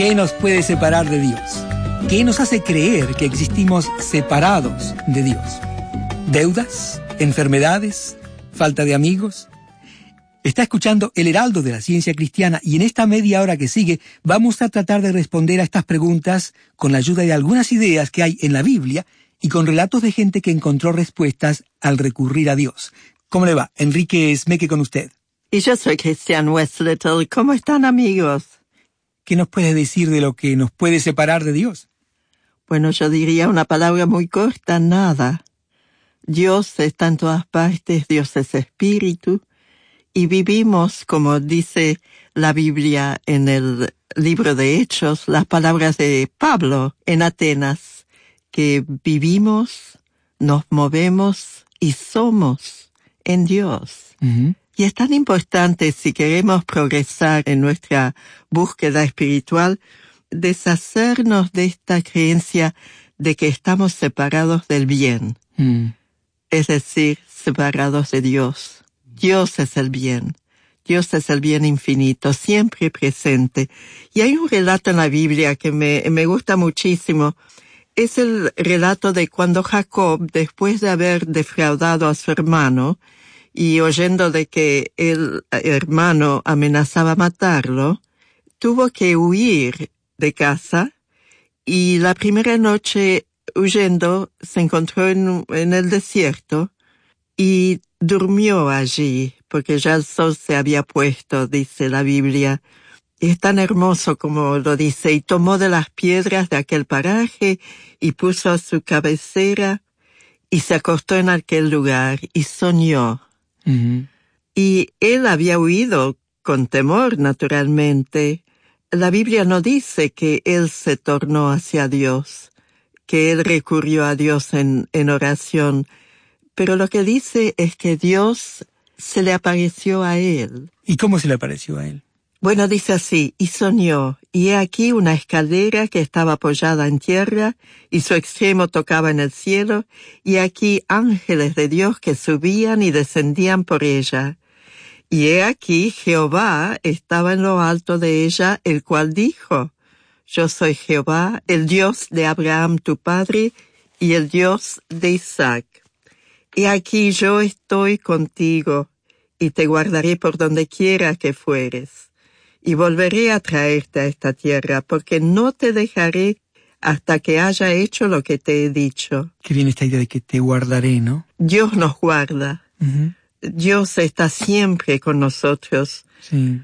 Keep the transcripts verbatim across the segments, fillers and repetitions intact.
¿Qué nos puede separar de Dios? ¿Qué nos hace creer que existimos separados de Dios? ¿Deudas? ¿Enfermedades? ¿Falta de amigos? Está escuchando El Heraldo de la Ciencia Cristiana y en esta media hora que sigue vamos a tratar de responder a estas preguntas con la ayuda de algunas ideas que hay en la Biblia y con relatos de gente que encontró respuestas al recurrir a Dios. ¿Cómo le va? Enrique Esmeque con usted. Y yo soy Christian Westlettle. ¿Cómo están, amigos? ¿Qué nos puede decir de lo que nos puede separar de Dios? Bueno, yo diría una palabra muy corta, nada. Dios está en todas partes, Dios es espíritu, y vivimos, como dice la Biblia en el libro de Hechos, las palabras de Pablo en Atenas, que vivimos, nos movemos y somos en Dios. Uh-huh. Y es tan importante, si queremos progresar en nuestra búsqueda espiritual, deshacernos de esta creencia de que estamos separados del bien. Mm. Es decir, separados de Dios. Dios es el bien. Dios es el bien infinito, siempre presente. Y hay un relato en la Biblia que me, me gusta muchísimo. Es el relato de cuando Jacob, después de haber defraudado a su hermano, y oyendo de que el hermano amenazaba matarlo, tuvo que huir de casa y la primera noche huyendo se encontró en, en el desierto y durmió allí porque ya el sol se había puesto, dice la Biblia. Y es tan hermoso como lo dice, y tomó de las piedras de aquel paraje y puso a su cabecera y se acostó en aquel lugar y soñó. Uh-huh. Y él había huido con temor, naturalmente. La Biblia no dice que él se tornó hacia Dios, que él recurrió a Dios en, en oración, pero lo que dice es que Dios se le apareció a él. ¿Y cómo se le apareció a él? Bueno, dice así, y soñó, y he aquí una escalera que estaba apoyada en tierra, y su extremo tocaba en el cielo, y aquí ángeles de Dios que subían y descendían por ella. Y he aquí Jehová estaba en lo alto de ella, el cual dijo, yo soy Jehová, el Dios de Abraham tu padre, y el Dios de Isaac. Y aquí yo estoy contigo, y te guardaré por donde quiera que fueres. Y volveré a traerte a esta tierra, porque no te dejaré hasta que haya hecho lo que te he dicho. Qué bien esta idea de que te guardaré, ¿no? Dios nos guarda. Uh-huh. Dios está siempre con nosotros. Sí.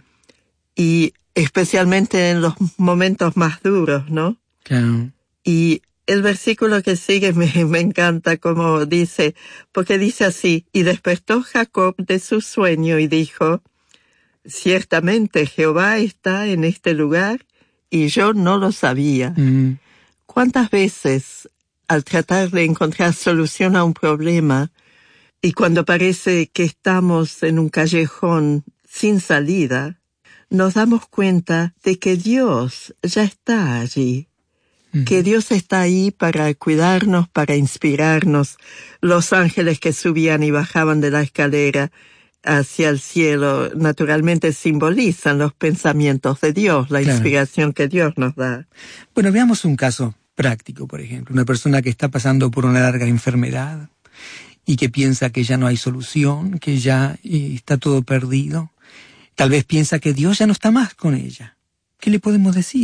Y especialmente en los momentos más duros, ¿no? Claro. Y el versículo que sigue me, me encanta como dice, porque dice así, y despertó Jacob de su sueño y dijo, ciertamente Jehová está en este lugar y yo no lo sabía. Mm. ¿Cuántas veces al tratar de encontrar solución a un problema y cuando parece que estamos en un callejón sin salida, nos damos cuenta de que Dios ya está allí? Mm. Que Dios está ahí para cuidarnos, para inspirarnos. Los ángeles que subían y bajaban de la escalera hacia el cielo, naturalmente simbolizan los pensamientos de Dios, la claro. inspiración que Dios nos da. Bueno, veamos un caso práctico, por ejemplo. Una persona que está pasando por una larga enfermedad y que piensa que ya no hay solución, que ya eh, está todo perdido. Tal vez piensa que Dios ya no está más con ella. ¿Qué le podemos decir?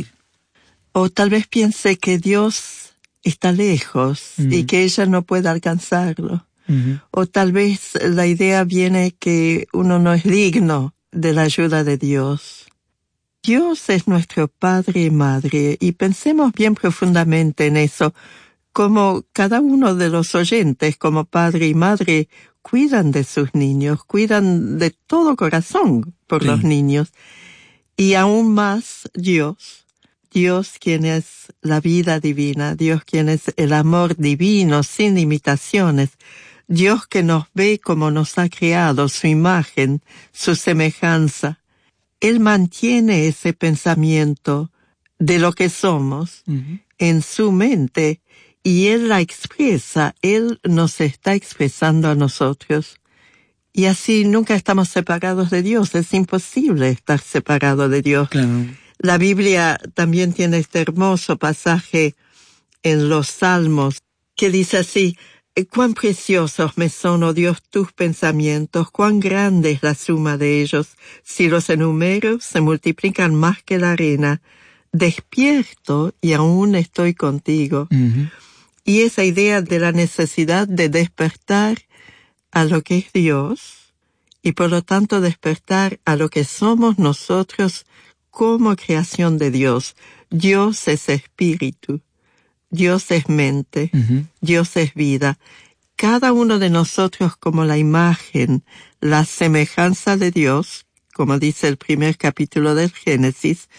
O tal vez piense que Dios está lejos mm. y que ella no puede alcanzarlo. Uh-huh. O tal vez la idea viene que uno no es digno de la ayuda de Dios. Dios es nuestro Padre y Madre, y pensemos bien profundamente en eso, como cada uno de los oyentes, como padre y madre, cuidan de sus niños, cuidan de todo corazón por sí. los niños. Y aún más Dios, Dios quien es la vida divina, Dios quien es el amor divino sin limitaciones, Dios que nos ve como nos ha creado, su imagen, su semejanza. Él mantiene ese pensamiento de lo que somos uh-huh. en su mente y Él la expresa, Él nos está expresando a nosotros. Y así nunca estamos separados de Dios, es imposible estar separado de Dios. Claro. La Biblia también tiene este hermoso pasaje en los Salmos que dice así: cuán preciosos me son, oh Dios, tus pensamientos, cuán grande es la suma de ellos. Si los enumero, se multiplican más que la arena. Despierto y aún estoy contigo. Uh-huh. Y esa idea de la necesidad de despertar a lo que es Dios y por lo tanto despertar a lo que somos nosotros como creación de Dios. Dios es espíritu, Dios es mente, uh-huh. Dios es vida. Cada uno de nosotros como la imagen, la semejanza de Dios, como dice el primer capítulo del Génesis,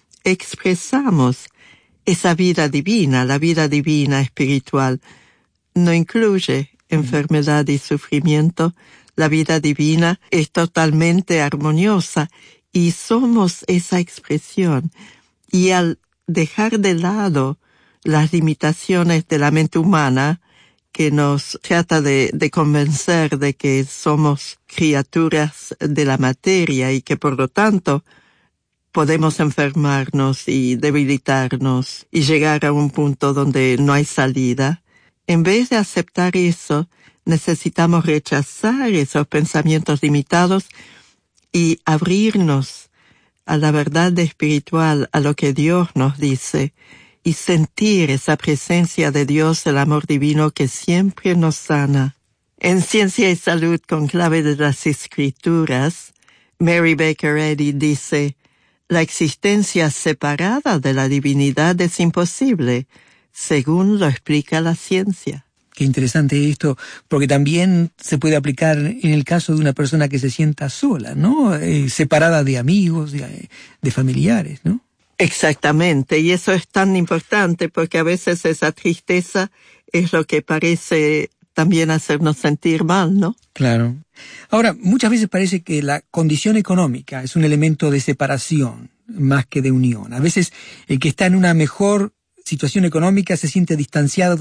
expresamos esa vida divina, la vida divina espiritual. No incluye enfermedad y sufrimiento. La vida divina es totalmente armoniosa y somos esa expresión. Y al dejar de lado las limitaciones de la mente humana, que nos trata de, de convencer de que somos criaturas de la materia y que por lo tanto podemos enfermarnos y debilitarnos y llegar a un punto donde no hay salida. En vez de aceptar eso, necesitamos rechazar esos pensamientos limitados y abrirnos a la verdad espiritual, a lo que Dios nos dice, y sentir esa presencia de Dios, el amor divino que siempre nos sana. En Ciencia y Salud con clave de las Escrituras, Mary Baker Eddy dice: la existencia separada de la divinidad es imposible, según lo explica la ciencia. Qué interesante esto, porque también se puede aplicar en el caso de una persona que se sienta sola, ¿no? Eh, separada de amigos, de, de familiares, ¿no? Exactamente, y eso es tan importante porque a veces esa tristeza es lo que parece también hacernos sentir mal, ¿no? Claro. Ahora, muchas veces parece que la condición económica es un elemento de separación más que de unión. A veces el que está en una mejor situación económica se siente distanciado